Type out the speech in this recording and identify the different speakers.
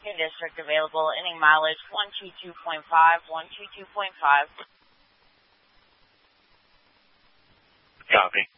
Speaker 1: Lincoln District available. Inning mileage 122.5, 122.5.
Speaker 2: Copy.